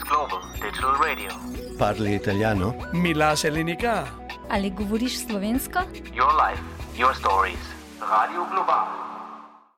Global Digital Radio. Parli italiano? Mila Selenika. Ali govoriš slovensko? Your life, your stories. Radio Global.